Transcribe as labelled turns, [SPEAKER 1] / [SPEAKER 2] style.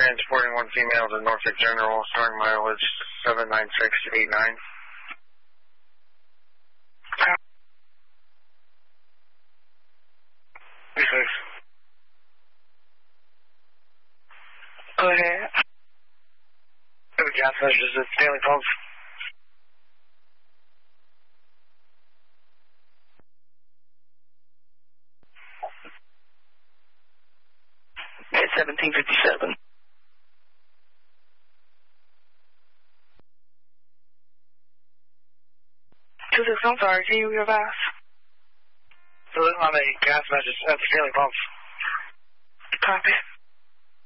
[SPEAKER 1] transporting one female to Norfolk General, starting mileage 79689.
[SPEAKER 2] Okay.
[SPEAKER 1] Gas measures at Stanley Pumps.
[SPEAKER 2] At 1757. 26, I'm sorry, can you revise?
[SPEAKER 1] So this is on a gas measures at Stanley Pumps.
[SPEAKER 2] Copy.